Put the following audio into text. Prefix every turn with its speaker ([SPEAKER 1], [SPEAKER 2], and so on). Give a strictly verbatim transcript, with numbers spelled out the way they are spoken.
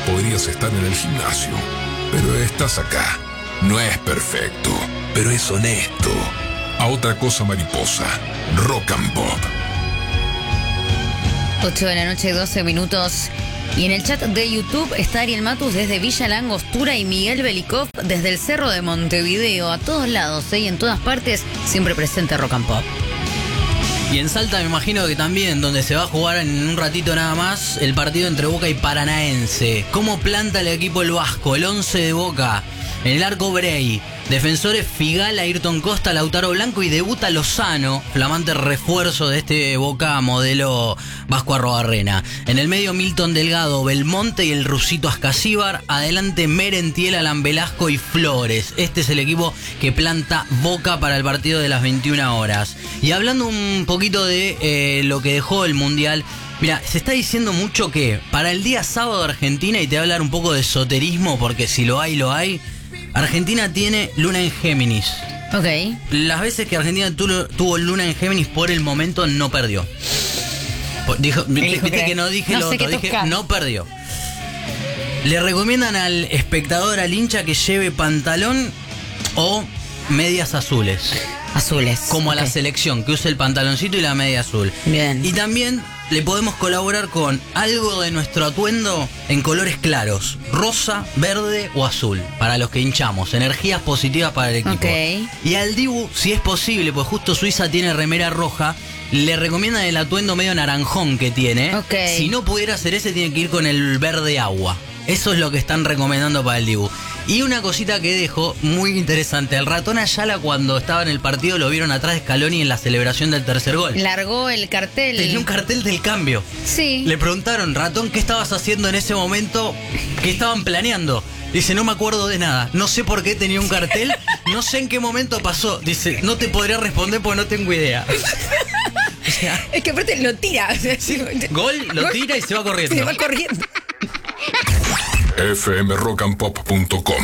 [SPEAKER 1] podrías estar en el gimnasio, pero estás acá. No es perfecto, pero es honesto. A otra cosa mariposa, Rock and Pop.
[SPEAKER 2] ocho de la noche, doce minutos. Y en el chat de YouTube está Ariel Matus desde Villa La Angostura y Miguel Belikov desde el Cerro de Montevideo. A todos lados, ¿eh? Y en todas partes, siempre presente Rock and Pop.
[SPEAKER 3] Y en Salta me imagino que también, donde se va a jugar en un ratito nada más el partido entre Boca y Paranaense. ¿Cómo planta el equipo el Vasco? El once de Boca. En el arco Brey. Defensores Figal, Ayrton Costa, Lautaro Blanco y debuta Lozano, flamante refuerzo de este Boca modelo Vasco Arrobarrena. En el medio Milton Delgado, Belmonte y el rusito Ascasíbar. Adelante Merentiel, Alan Velasco y Flores. Este es el equipo que planta Boca para el partido de las veintiuna horas. Y hablando un poquito de eh, lo que dejó el Mundial. Mira, se está diciendo mucho que para el día sábado Argentina, y te voy a hablar un poco de esoterismo porque si lo hay, lo hay. Argentina tiene luna en Géminis.
[SPEAKER 2] Ok.
[SPEAKER 3] Las veces que Argentina tuvo, tuvo luna en Géminis, por el momento no perdió. Dijo, viste que, que no dije
[SPEAKER 2] no
[SPEAKER 3] lo otro, dije tocar. No perdió. Le recomiendan al espectador, al hincha, que lleve pantalón o medias azules.
[SPEAKER 2] Azules.
[SPEAKER 3] Como
[SPEAKER 2] okay.
[SPEAKER 3] a la selección, que use el pantaloncito y la media azul.
[SPEAKER 2] Bien.
[SPEAKER 3] Y también le podemos colaborar con algo de nuestro atuendo en colores claros, rosa, verde o azul, para los que hinchamos, energías positivas para el equipo.
[SPEAKER 2] Okay.
[SPEAKER 3] Y al Dibu, si es posible, pues justo Suiza tiene remera roja, le recomiendan el atuendo medio naranjón que tiene.
[SPEAKER 2] Okay.
[SPEAKER 3] Si no pudiera ser ese, tiene que ir con el verde agua. Eso es lo que están recomendando para el Dibu. Y una cosita que dejo muy interesante. El ratón Ayala, cuando estaba en el partido, lo vieron atrás de Scaloni en la celebración del tercer gol.
[SPEAKER 2] Largó el cartel.
[SPEAKER 3] Tenía un cartel del cambio.
[SPEAKER 2] Sí.
[SPEAKER 3] Le preguntaron, ratón, ¿qué estabas haciendo en ese momento? ¿Qué estaban planeando? Dice, no me acuerdo de nada. No sé por qué tenía un cartel. No sé en qué momento pasó. Dice, no te podría responder porque no tengo idea. O sea,
[SPEAKER 2] es que aparte lo tira. O sea,
[SPEAKER 3] sí, gol, lo tira y se va corriendo.
[SPEAKER 2] Se va corriendo.
[SPEAKER 1] F M rock and pop punto com